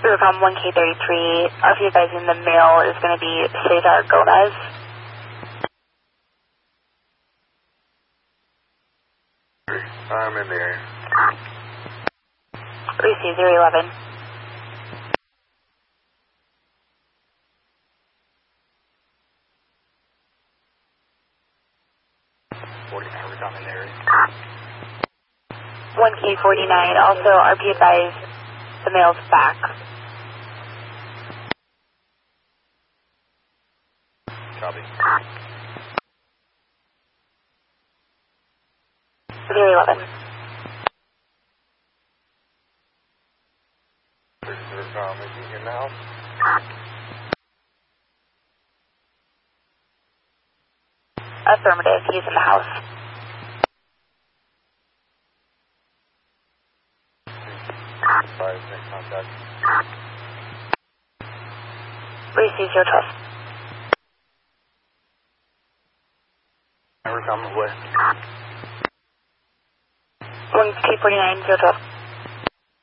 From 1K33, if you guys in the mail is going to be Cesar Gomez. I'm in there. Receive 011. I'm in there. 1K49, also RP advised the mail's back. Copy. 011. Is he in the house? Affirmative, he's in the house. Five, make contact. Receive 012. Never come away. 1K49, 012.